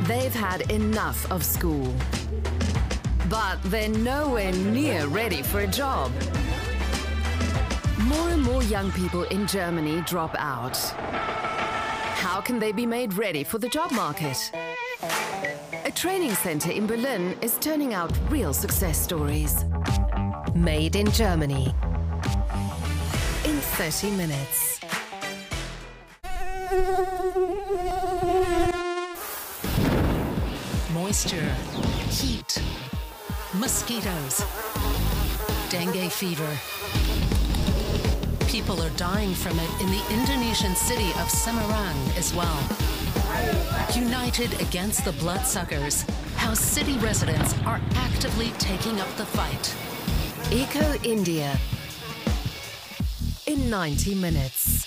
They've had enough of school, but they're nowhere near ready for a job. More and more young people in Germany drop out. How can they be made ready for the job market? A training center in Berlin is turning out real success stories. Made in Germany. In 30 minutes. Moisture, heat, mosquitoes, dengue fever. People are dying from it in the Indonesian city of Semarang as well. United against the bloodsuckers, how city residents are actively taking up the fight. Eco India. In 90 minutes.